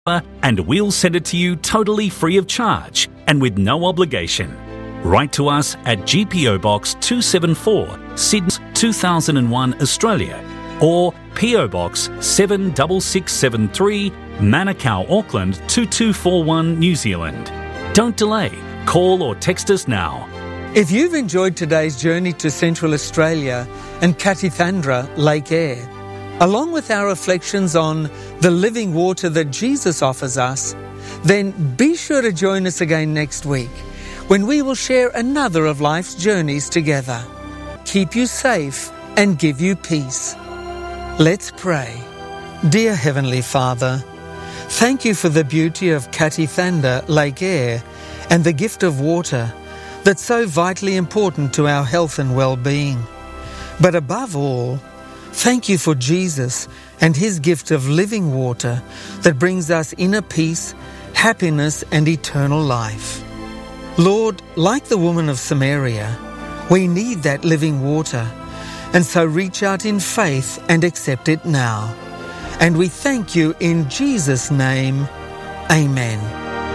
and we'll send it to you totally free of charge and with no obligation. Write to us at GPO Box 274, Sydney 2001, Australia, or PO Box 76673, Manukau, Auckland 2241, New Zealand. Don't delay. Call or text us now. If you've enjoyed today's journey to Central Australia and Katithandra Lake Eyre, along with our reflections on the living water that Jesus offers us, then be sure to join us again next week when we will share another of life's journeys together. Keep you safe and give you peace. Let's pray. Dear Heavenly Father, thank you for the beauty of Katithandra Lake Eyre and the gift of water that's so vitally important to our health and well-being. But above all, thank you for Jesus and his gift of living water that brings us inner peace, happiness and eternal life. Lord, like the woman of Samaria, we need that living water, and so reach out in faith and accept it now. And we thank you in Jesus' name. Amen.